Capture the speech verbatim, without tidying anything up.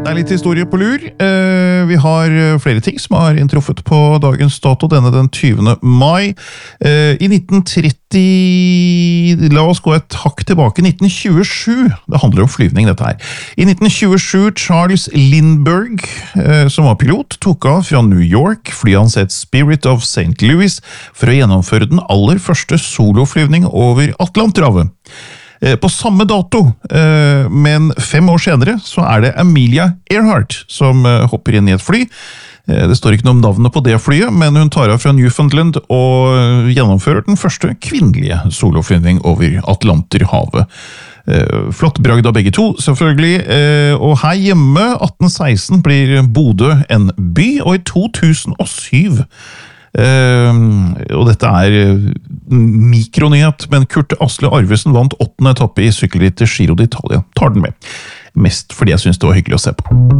Det er litt historie på lur. Vi har flere ting som har inntruffet på dagens dato, denne den tyvende mai. I nitten tretti, la oss gå et hakk tilbake, nitten tjuesju, det handler om flyvning dette her. I nitten tjuesju, Charles Lindbergh, som var pilot, tok av fra New York, flyet hans het Spirit of Saint Louis, for å gjennomføre den aller første soloflyvning over Atlanterhavet. På samme dato, men fem år senere, så er det Amelia Earhart som hopper inn i et fly. Det står ikke noe om navnet på det flyet, men hun tar av fra Newfoundland og gjennomfører den første kvinnelige soloflyvning over Atlanterhavet. Flott bragd av begge to, selvfølgelig. Og her hjemme, atten seksten, blir Bodø en by, og i to tusen og syv Uh, og dette er mikronyhet, men Kurt Asle Arvesen vant åttende etappe i sykkelrittet Giro d'Italia. Tar den med. Mest fordi jeg synes det var hyggelig å se på.